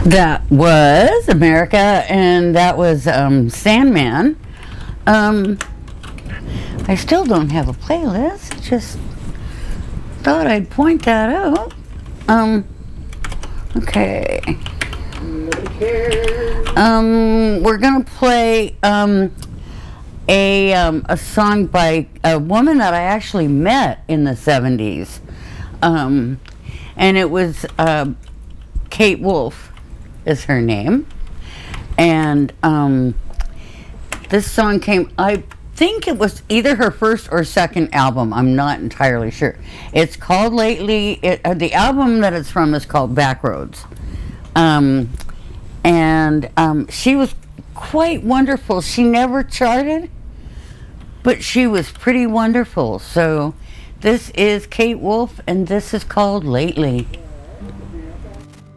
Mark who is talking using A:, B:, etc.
A: That was America, and that was Sandman. I still don't have a playlist. Just thought I'd point that out. Okay. We're gonna play a song by a woman that I actually met in the 70s, and it was Kate Wolf is her name, and this song came, I think it was either her first or second album, I'm not entirely sure. It's called Lately, the album that it's from is called Backroads, and she was quite wonderful. She never charted, but she was pretty wonderful. So this is Kate Wolf, and this is called Lately.